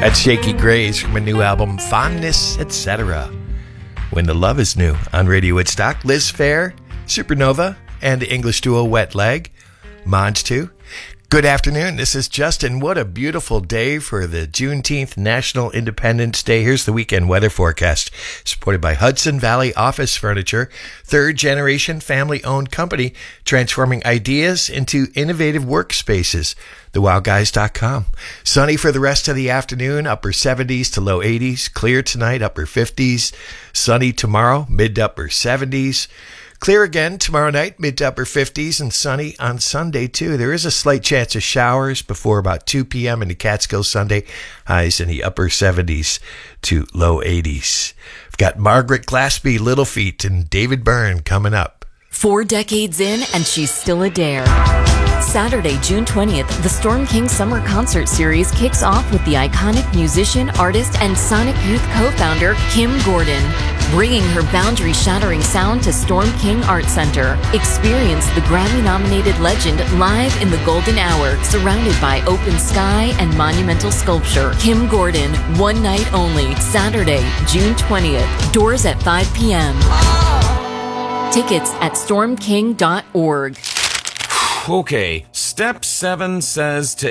That's Shaky Grays from a new album, Fondness, Etc. When the Love is New on Radio Woodstock. Liz Phair, Supernova, and the English duo Wet Leg, Monge 2. Good afternoon. This is Justin. What a beautiful day for the Juneteenth National Independence Day. Here's the weekend weather forecast, supported by Hudson Valley Office Furniture, third-generation family-owned company transforming ideas into innovative workspaces. TheWildGuys.com. Sunny for the rest of the afternoon, upper 70s to low 80s. Clear tonight, upper 50s. Sunny tomorrow, mid to upper 70s. Clear again tomorrow night, mid to upper 50s, and sunny on Sunday, too. There is a slight chance of showers before about 2 p.m. in the Catskill Sunday. Highs in the upper 70s to low 80s. We've got Margaret Glaspie, Little Feat, and David Byrne coming up. 4 decades in, and she's still a dare. Saturday, June 20th, the Storm King Summer Concert Series kicks off with the iconic musician, artist, and Sonic Youth co-founder, Kim Gordon, bringing her boundary-shattering sound to Storm King Art Center. Experience the Grammy-nominated legend live in the golden hour, surrounded by open sky and monumental sculpture. Kim Gordon, one night only, Saturday, June 20th. Doors at 5 p.m. Tickets at stormking.org. Okay, step 7 says to